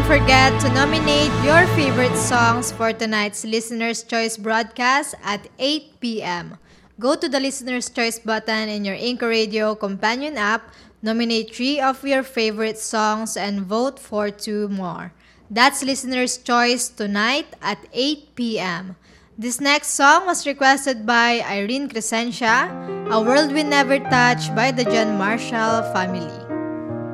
don't forget to nominate your favorite songs for tonight's Listener's Choice broadcast at 8 p.m. Go to the Listener's Choice button in your Anchor Radio companion app, nominate 3 of your favorite songs, and vote for 2 more. That's Listener's Choice tonight at 8 p.m. This next song was requested by Irene Crescencia, A World We Never Touch by the John Marshall Family.